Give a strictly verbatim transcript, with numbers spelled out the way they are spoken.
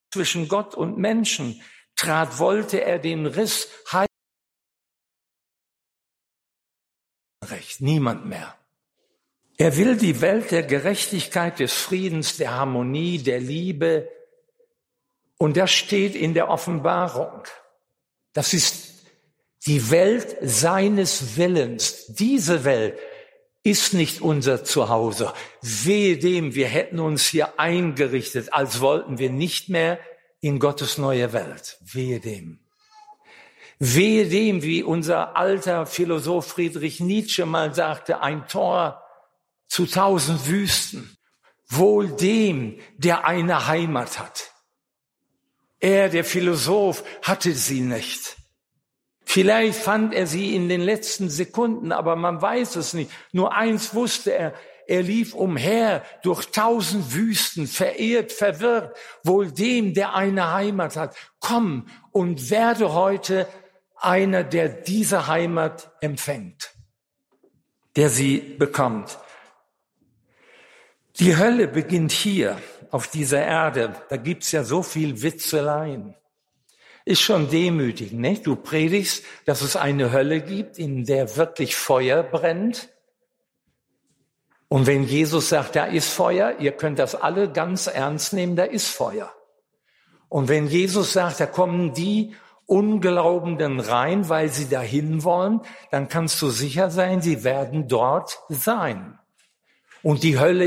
zwischen Gott und Menschen trat, wollte er den Riss heilen. Recht, niemand mehr. Er will die Welt der Gerechtigkeit, des Friedens, der Harmonie, der Liebe. Und das steht in der Offenbarung. Das ist die Welt seines Willens. Diese Welt ist nicht unser Zuhause. Wehe dem, wir hätten uns hier eingerichtet, als wollten wir nicht mehr in Gottes neue Welt. Wehe dem. Wehe dem, wie unser alter Philosoph Friedrich Nietzsche mal sagte, ein Tor zu tausend Wüsten. Wohl dem, der eine Heimat hat. Er, der Philosoph, hatte sie nicht. Vielleicht fand er sie in den letzten Sekunden, aber man weiß es nicht. Nur eins wusste er, er lief umher durch tausend Wüsten, verirrt, verwirrt. Wohl dem, der eine Heimat hat. Komm und werde heute einer, der diese Heimat empfängt, der sie bekommt. Die Hölle beginnt hier auf dieser Erde. Da gibt's ja so viel Witzeleien. Ist schon demütigend, nicht? Du predigst, dass es eine Hölle gibt, in der wirklich Feuer brennt. Und wenn Jesus sagt, da ist Feuer, ihr könnt das alle ganz ernst nehmen, da ist Feuer. Und wenn Jesus sagt, da kommen die Unglaubenden rein, weil sie dahin wollen, dann kannst du sicher sein, sie werden dort sein. Und die Hölle